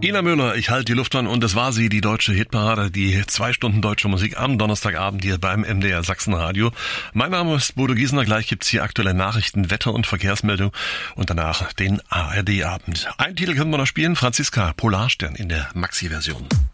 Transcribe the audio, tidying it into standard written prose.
Ina Müller, ich halte die Luft an, und das war sie, die deutsche Hitparade, die 2 Stunden deutsche Musik am Donnerstagabend hier beim MDR Sachsenradio. Mein Name ist Bodo Giesner, gleich gibt's hier aktuelle Nachrichten, Wetter- und Verkehrsmeldung und danach den ARD-Abend. Einen Titel können wir noch spielen, Franziska, Polarstern in der Maxi-Version.